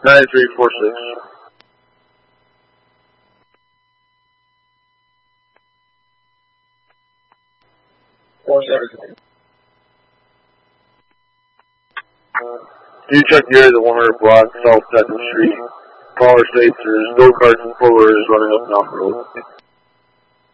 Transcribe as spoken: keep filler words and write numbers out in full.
nine three four six. Four seven. Do check near the one hundred block South second Street. Caller states there's no cars and pullers running up and off the road.